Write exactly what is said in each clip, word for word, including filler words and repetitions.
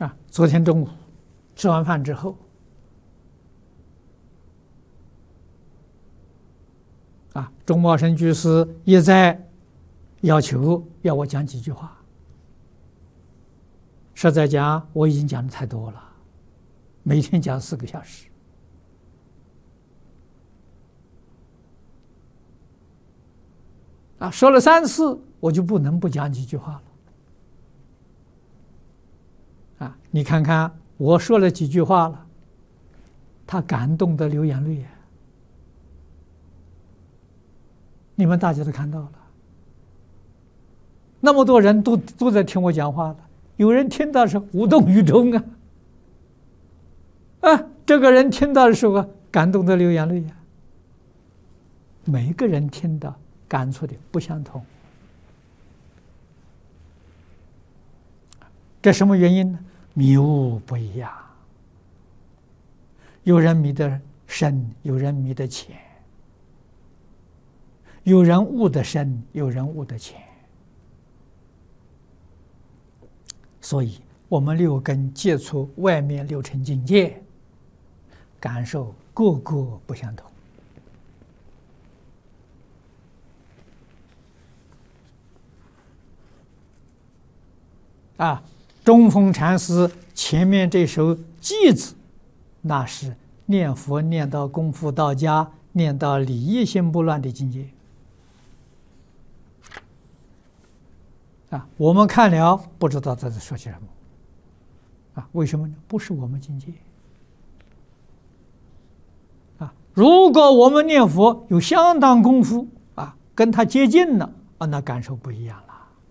啊，昨天中午吃完饭之后，啊，钟茂生居士也在要求要我讲几句话。实在讲，我已经讲的太多了，每天讲四个小时。啊，说了三次，我就不能不讲几句话了。啊，你看看我说了几句话了，他感动得流眼泪呀！你们大家都看到了，那么多人都都在听我讲话了，有人听到是无动于衷啊，啊，这个人听到的时候感动得流眼泪呀。每一个人听到感触的不相同，这什么原因呢？迷悟不一样，有人迷得深，有人迷得浅，有人悟得深，有人悟得浅。所以我们六根接触外面六尘境界，感受个个不相同。啊，中峰禅师前面这首偈子，那是念佛念到功夫到家，念到理一心不乱的境界。啊，我们看了不知道他在说些什么。啊，为什么呢？不是我们境界。啊，如果我们念佛有相当功夫，啊，跟他接近了，啊，那感受不一样了。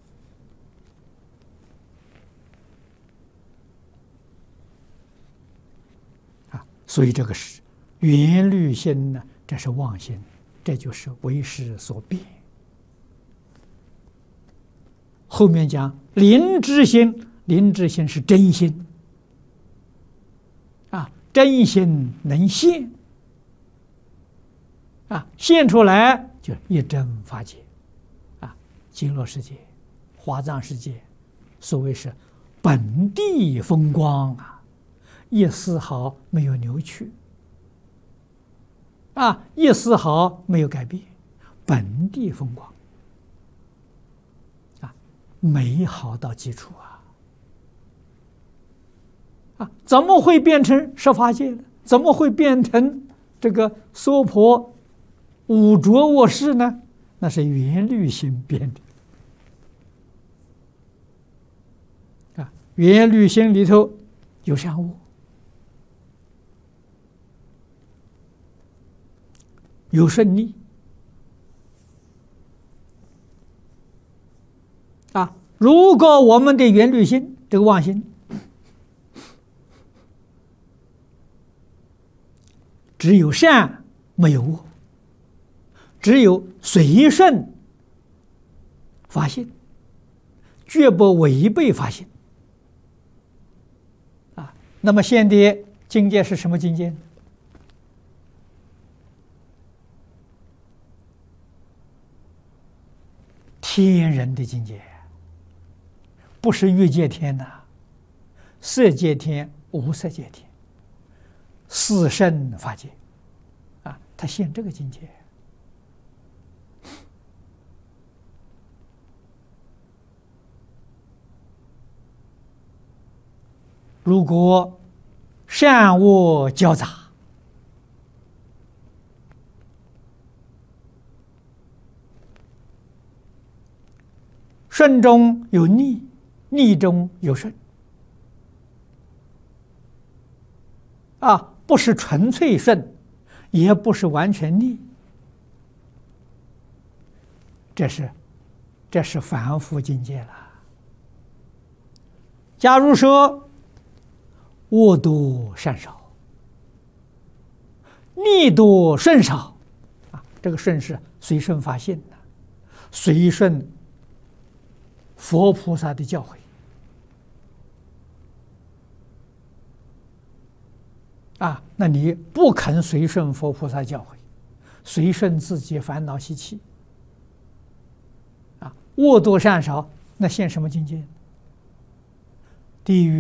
所以这个是缘虑心呢，这是妄心，这就是为识所变。后面讲灵知心，灵知心是真心啊，真心能现啊，现出来就一真法界啊，极乐世界、华藏世界，所谓是本地风光啊。一丝毫没有扭曲，啊，一丝毫没有改变，本地风光，啊，美好到极处啊！啊，怎么会变成十法界呢？怎么会变成这个娑婆五浊恶世呢？那是缘虑心变的。啊，缘虑心里头有善恶。有顺逆啊！如果我们的缘虑心，这个妄心，只有善没有恶，只有随顺法性，绝不违背法性啊！那么现的境界是什么境界呢？天人的境界，不是欲界天呐、啊，色界天、无色界天、四圣法界，啊，他现这个境界。如果善恶交杂，顺中有逆，逆中有顺，啊，不是纯粹顺，也不是完全逆，这是，这是凡夫境界了。假如说恶多善少，逆多顺少，啊，这个顺是随顺法性的，随顺佛菩萨的教诲啊，那你不肯随顺佛菩萨教诲，随顺自己烦恼习气啊，恶多善少，那现什么境界？地狱。